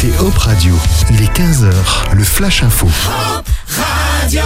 écoutez Hop Radio. Il est 15h, le Flash Info. Hop Radio.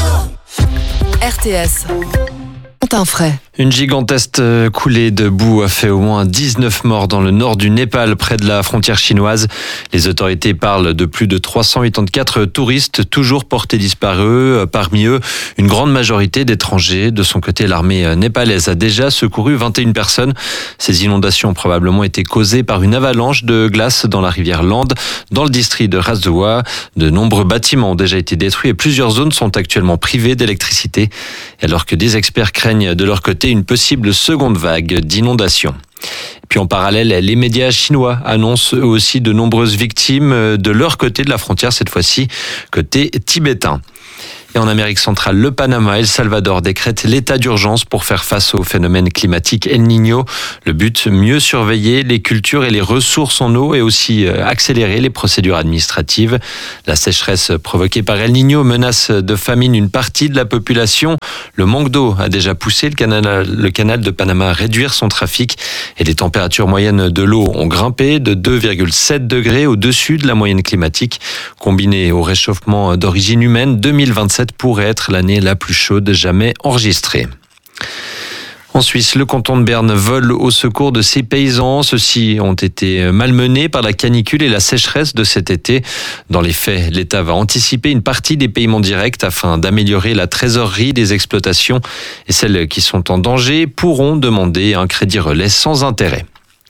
RTS. Un frais. Une gigantesque coulée de boue a fait au moins 19 morts dans le nord du Népal, près de la frontière chinoise. Les autorités parlent de plus de 384 touristes toujours portés disparus. Parmi eux, une grande majorité d'étrangers. De son côté, l'armée népalaise a déjà secouru 21 personnes. Ces inondations ont probablement été causées par une avalanche de glace dans la rivière Lande, dans le district de Rasdowa. De nombreux bâtiments ont déjà été détruits et plusieurs zones sont actuellement privées d'électricité. Alors que des experts craignent de leur côté une possible seconde vague d'inondations. Puis en parallèle, les médias chinois annoncent eux aussi de nombreuses victimes de leur côté de la frontière, cette fois-ci côté tibétain. Et en Amérique centrale, le Panama et le Salvador décrètent l'état d'urgence pour faire face au phénomène climatique El Niño. Le but, mieux surveiller les cultures et les ressources en eau et aussi accélérer les procédures administratives. La sécheresse provoquée par El Niño menace de famine une partie de la population. Le manque d'eau a déjà poussé le canal de Panama à réduire son trafic et les températures moyennes de l'eau ont grimpé de 2,7 degrés au-dessus de la moyenne climatique. Combiné au réchauffement d'origine humaine, 2027 pourrait être l'année la plus chaude jamais enregistrée. En Suisse, le canton de Berne vole au secours de ses paysans. Ceux-ci ont été malmenés par la canicule et la sécheresse de cet été. Dans les faits, l'État va anticiper une partie des paiements directs afin d'améliorer la trésorerie des exploitations. Et celles qui sont en danger pourront demander un crédit relais sans intérêt.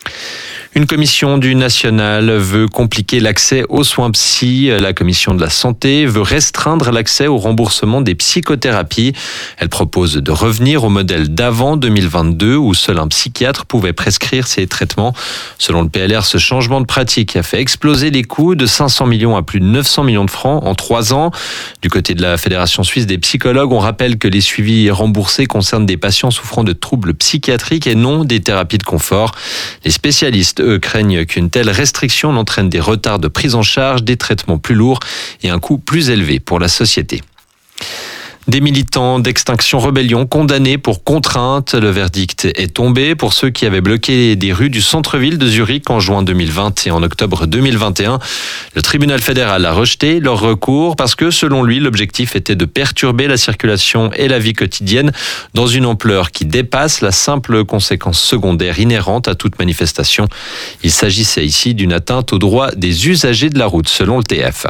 Une commission du national veut compliquer l'accès aux soins psy. La commission de la santé veut restreindre l'accès au remboursement des psychothérapies. Elle propose de revenir au modèle d'avant 2022 où seul un psychiatre pouvait prescrire ces traitements. Selon le PLR, ce changement de pratique a fait exploser les coûts de 500 millions à plus de 900 millions de francs en 3 ans. Du côté de la Fédération suisse des psychologues, on rappelle que les suivis remboursés concernent des patients souffrant de troubles psychiatriques et non des thérapies de confort. Les spécialistes, eux, craignent qu'une telle restriction n'entraîne des retards de prise en charge, des traitements plus lourds et un coût plus élevé pour la société. Des militants d'Extinction Rebellion condamnés pour contrainte. Le verdict est tombé pour ceux qui avaient bloqué des rues du centre-ville de Zurich en juin 2020 et en octobre 2021. Le tribunal fédéral a rejeté leur recours parce que, selon lui, l'objectif était de perturber la circulation et la vie quotidienne dans une ampleur qui dépasse la simple conséquence secondaire inhérente à toute manifestation. Il s'agissait ici d'une atteinte aux droits des usagers de la route, selon le TF.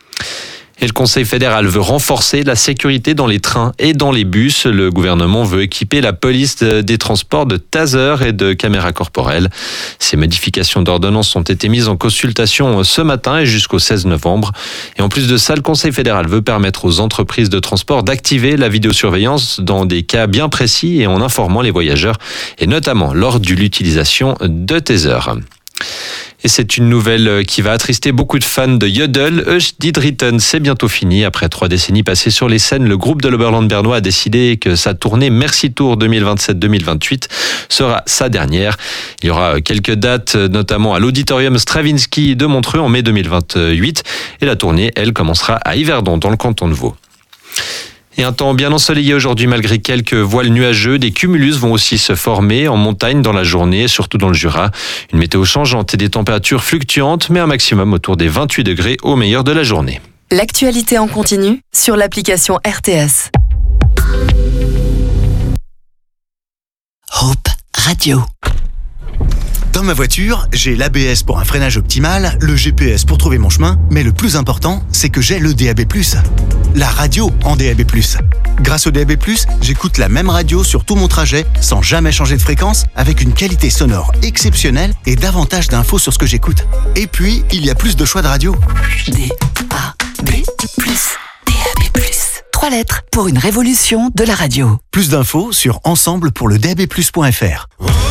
Et le Conseil fédéral veut renforcer la sécurité dans les trains et dans les bus. Le gouvernement veut équiper la police des transports de tasers et de caméras corporelles. Ces modifications d'ordonnance ont été mises en consultation ce matin et jusqu'au 16 novembre. Et en plus de ça, le Conseil fédéral veut permettre aux entreprises de transport d'activer la vidéosurveillance dans des cas bien précis et en informant les voyageurs, et notamment lors de l'utilisation de tasers. Et c'est une nouvelle qui va attrister beaucoup de fans de Yodel. Hush Did Return, c'est bientôt fini. Après 3 décennies passées sur les scènes, le groupe de l'Oberland bernois a décidé que sa tournée Merci Tour 2027-2028 sera sa dernière. Il y aura quelques dates, notamment à l'Auditorium Stravinsky de Montreux en mai 2028. Et la tournée, elle, commencera à Yverdon, dans le canton de Vaud. Et un temps bien ensoleillé aujourd'hui malgré quelques voiles nuageux. Des cumulus vont aussi se former en montagne dans la journée, surtout dans le Jura. Une météo changeante et des températures fluctuantes, mais un maximum autour des 28 degrés au meilleur de la journée. L'actualité en continu sur l'application RTS. Hop Radio. Dans ma voiture, j'ai l'ABS pour un freinage optimal, le GPS pour trouver mon chemin, mais le plus important, c'est que j'ai le DAB+. La radio en DAB+. Grâce au DAB+, j'écoute la même radio sur tout mon trajet, sans jamais changer de fréquence, avec une qualité sonore exceptionnelle et davantage d'infos sur ce que j'écoute. Et puis, il y a plus de choix de radio. DAB+. DAB+. 3 lettres pour une révolution de la radio. Plus d'infos sur ensemble pour le DAB+.fr.